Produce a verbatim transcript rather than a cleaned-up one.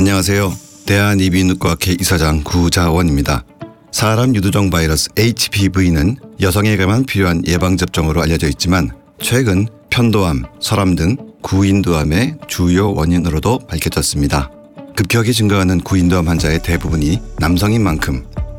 안녕하세요. 대한이비인후과학회 이사장 구자원입니다. 사람 유두종 바이러스 에이치피브이는 여성에게만 필요한 예방접종으로 알려져 있지만 최근 편도암, 설암 등 구인두암의 주요 원인으로도 밝혀졌습니다. 급격히 증가하는 구인두암 환자의 대부분이 남성인 만큼